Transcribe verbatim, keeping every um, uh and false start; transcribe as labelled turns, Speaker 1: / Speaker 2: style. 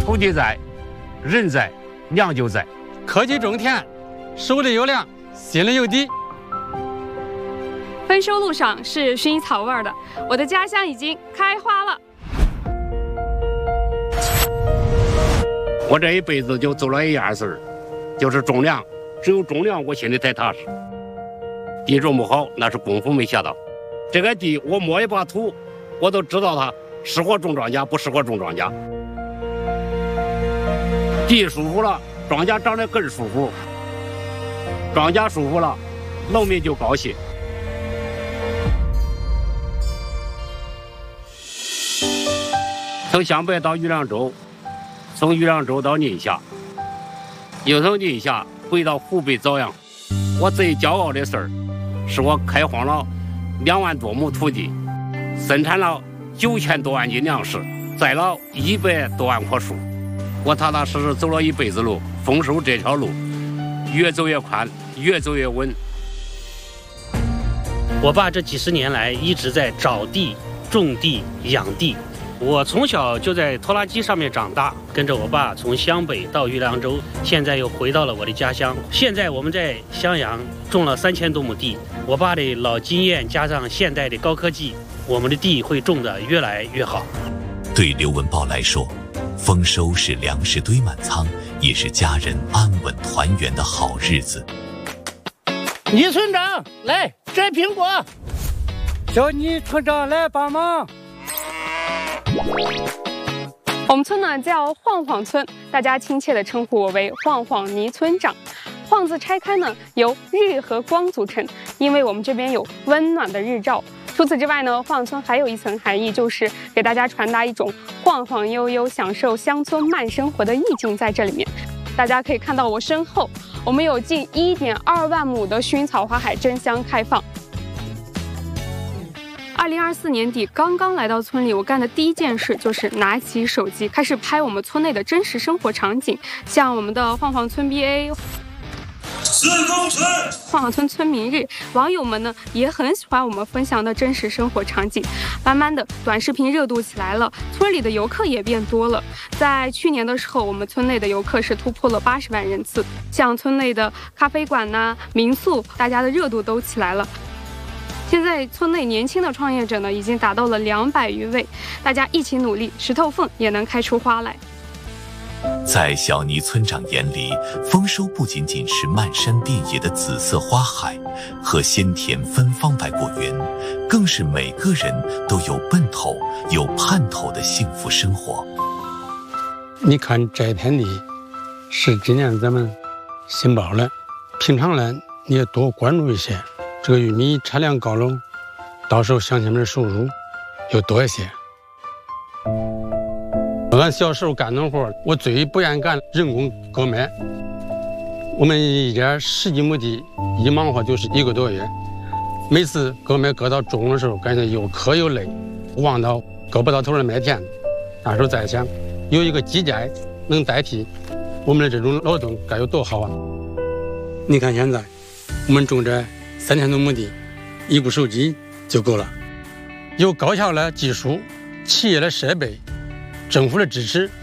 Speaker 1: 土地在，人在，粮就在。
Speaker 2: 科技种田，手里有粮，心里有地。
Speaker 3: 丰收路上是薰衣草味儿的，我的家乡已经开花了。
Speaker 1: 我这一辈子就做了一样事儿，就是种粮。只有种粮，我心里才踏实。地种不好，那是功夫没下到。这个地，我摸一把土，我都知道它适合种庄稼，不适合种庄稼。地舒服了，庄稼长得更舒服；庄稼舒服了，农民就高兴。从湘北到玉良州，从玉良州到宁夏，又从宁夏回到湖北枣阳。我最骄傲的事儿，是我开荒了两万多亩土地，生产了九千多万斤粮食，栽了一百多万棵树。我踏踏实实走了一辈子路，丰收这条路越走越宽，越走越稳。
Speaker 4: 我爸这几十年来一直在找地、种地、养地。我从小就在拖拉机上面长大，跟着我爸从湘北到玉良州，现在又回到了我的家乡。现在我们在襄阳种了三千多亩地，我爸的老经验加上现代的高科技，我们的地会种得越来越好。
Speaker 5: 对刘文豹来说，丰收是粮食堆满仓，也是家人安稳团圆的好日子。
Speaker 6: 倪村长，来摘苹果。
Speaker 2: 叫倪村长来帮忙。
Speaker 3: 我们村呢叫晃晃村，大家亲切地称呼我为晃晃倪村长。晃字拆开呢，由日和光组成，因为我们这边有温暖的日照。除此之外呢，晃村还有一层含义，就是给大家传达一种晃晃悠悠、享受乡村慢生活的意境在这里面。大家可以看到我身后，我们有近一点二万亩的薰衣草花海争相开放。二零二四年底刚刚来到村里，我干的第一件事就是拿起手机开始拍我们村内的真实生活场景，像我们的晃晃村 B A、晃晃村村民日，网友们呢也很喜欢我们分享的真实生活场景。慢慢的，短视频热度起来了，村里的游客也变多了。在去年的时候，我们村内的游客是突破了八十万人次，像村内的咖啡馆呐、民宿，大家的热度都起来了。现在村内年轻的创业者呢，已经达到了两百余位，大家一起努力，石头缝也能开出花来。
Speaker 5: 在小倪村长眼里，丰收不仅仅是漫山遍野的紫色花海和鲜甜芬芳外果园，更是每个人都有奔头、有盼头的幸福生活。
Speaker 2: 你看这片地是今年咱们新包的，平常呢你也多关注一些。这个玉米产量高了，到时候乡亲们的收入又多一些。俺小时候干农活，我最不愿干人工割麦。我们一家十几亩地，一忙活就是一个多月。每次割麦割到中午的时候，感觉又渴又累，望到割不到头的麦田，那时候在想，有一个机械能代替我们的这种劳动，该有多好啊！你看现在，我们种这三千多亩地，一部手机就够了。有高效的技术、企业的设备、政府的支持，